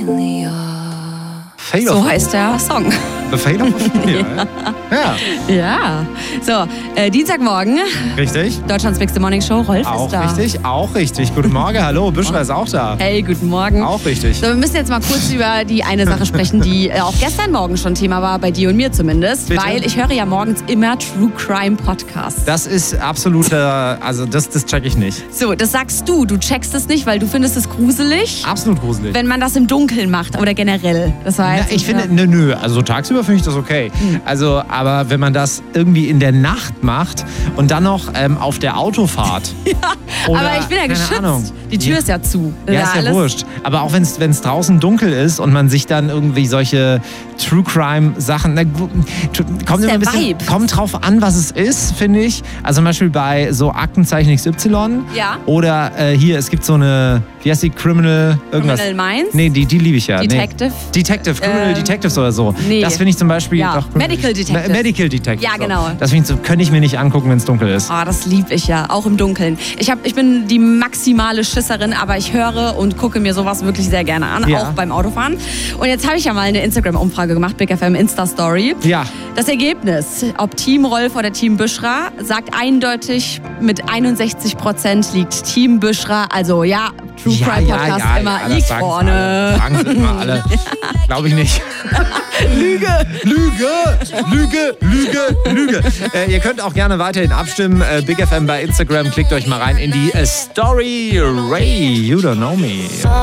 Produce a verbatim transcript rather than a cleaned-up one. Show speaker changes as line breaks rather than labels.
Fail
So
of
heißt der Song.
The Fail of Ophelia. Ja.
Ja. ja. So, äh, Dienstagmorgen.
Richtig.
Deutschlands Big Morning Show. Rolf
Auch
ist da.
richtig, auch richtig. Guten Morgen, hallo, Büschra ist auch da.
Hey, guten Morgen.
Auch richtig.
So, wir müssen jetzt mal kurz über die eine Sache sprechen, die äh, auch gestern Morgen schon Thema war, bei dir und mir zumindest.
Bitte?
Weil ich höre ja morgens immer True Crime Podcasts.
Das ist absoluter, also das, das check ich nicht.
So, das sagst du. Du checkst es nicht, weil du findest es gruselig,
Absolut gruselig.
wenn man das im Dunkeln macht oder generell. Das war
Ja,
jetzt
ich finde, nö, nö, also tagsüber finde ich das okay. Also, aber wenn man das irgendwie in der Nacht macht und dann noch ähm, auf der Autofahrt.
ja,
oder,
aber ich bin ja
keine
geschützt.
Ahnung.
Die Tür
Ja.
ist ja zu.
Ja, ist ja
alles-
wurscht. Aber auch wenn es draußen dunkel ist und man sich dann irgendwie solche True Crime Sachen, na, gu- tu- kommt immer
der
ein bisschen,
Vibe.
kommt drauf an, was es ist, finde ich. Also zum Beispiel bei so Aktenzeichen X Y.
Ja.
Oder äh, hier, es gibt so eine, wie heißt die, Criminal irgendwas?
Criminal Minds?
Nee, die, die liebe ich ja.
Detective?
Nee. Detective, Criminal
Ähm,
Detectives oder so.
nee.
Das finde ich zum Beispiel.
Ja,
Doch, Criminal-
Medical Detectives.
Me- Medical Detectives.
Ja, genau.
So. Das finde ich so, könnte ich mir nicht angucken, wenn es dunkel ist.
Oh, das liebe ich ja, auch im Dunkeln. Ich, hab, ich bin die maximale Schisserin, aber ich höre und gucke mir sowas wirklich sehr gerne an,
Ja.
auch beim Autofahren. Und jetzt habe ich ja mal eine Instagram-Umfrage gemacht, Big F M Insta-Story.
Ja.
Das Ergebnis, ob Team Rolf oder Team Büschra, sagt eindeutig, mit einundsechzig Prozent liegt Team Büschra. Also ja, True
Ja,
Crime
ja,
Podcast
ja,
immer
ja, das
liegt
sagen's
vorne.
Alle. Sagen sie immer alle. Glaube ich nicht.
Lüge!
Lüge, Lüge, Lüge, Lüge. Äh, ihr könnt auch gerne weiterhin abstimmen. Äh, Big F M bei Instagram. Klickt euch mal rein in die äh, Story. Ray, you don't know me.